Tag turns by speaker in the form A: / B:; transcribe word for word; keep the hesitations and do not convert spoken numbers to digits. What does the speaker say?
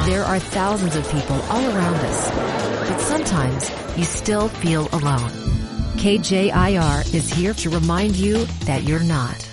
A: There are thousands of people all around us, but sometimes you still feel alone. K J I R is here to remind you that you're not.